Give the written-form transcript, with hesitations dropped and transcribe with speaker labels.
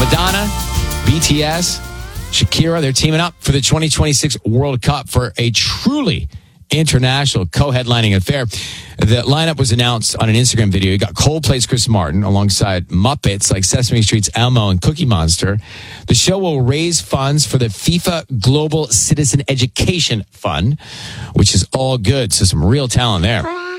Speaker 1: Madonna, BTS, Shakira, they're teaming up for the 2026 World Cup for a truly international co-headlining affair. The lineup was announced on an Instagram video. You got Coldplay's Chris Martin alongside Muppets like Sesame Street's Elmo and Cookie Monster. The show will raise funds for the FIFA Global Citizen Education Fund, which is all good. So some real talent there.